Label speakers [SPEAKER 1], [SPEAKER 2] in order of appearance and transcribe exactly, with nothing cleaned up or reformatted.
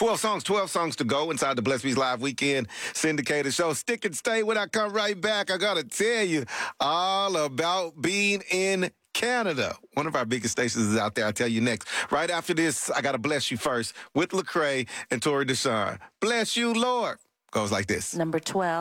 [SPEAKER 1] twelve songs, twelve songs to go inside the Bless Bees Live Weekend syndicated show. Stick and stay when I come right back. I got to tell you all about being in Canada. One of our biggest stations is out there. I'll tell you next. Right after this, I got to bless you first with Lecrae and Tori Deshawn. Bless you, Lord. Goes like this.
[SPEAKER 2] Number twelve.